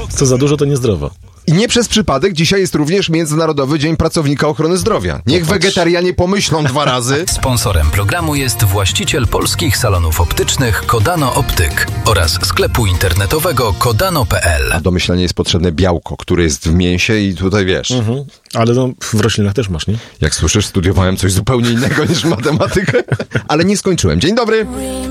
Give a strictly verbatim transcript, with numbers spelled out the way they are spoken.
Co za dużo, to niezdrowo. I nie przez przypadek dzisiaj jest również Międzynarodowy Dzień Pracownika Ochrony Zdrowia. Niech Popatrz. wegetarianie pomyślą dwa razy. Sponsorem programu jest właściciel polskich salonów optycznych Kodano Optyk oraz sklepu internetowego kodano kropka p l. A do myślenia jest potrzebne białko, które jest w mięsie i tutaj wiesz. Mhm. Ale no, w roślinach też masz, nie? Jak słyszysz, studiowałem coś zupełnie innego niż matematykę. Ale nie skończyłem. Dzień dobry.